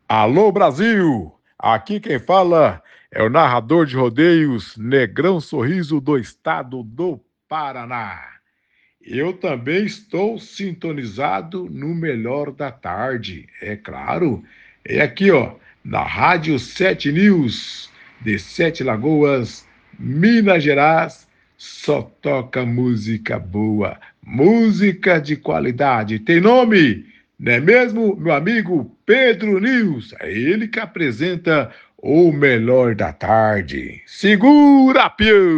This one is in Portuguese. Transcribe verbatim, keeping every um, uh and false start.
Alô, Brasil! Aqui quem fala é o narrador de rodeios Negrão Sorriso do estado do Paraná. Eu também estou sintonizado no melhor da tarde, é claro. É aqui, ó, na Rádio Sete News, de Sete Lagoas, Minas Gerais, só toca música boa, música de qualidade. Tem nome, não é mesmo, meu amigo Pedro News? É ele que apresenta o melhor da tarde. Segura, pião!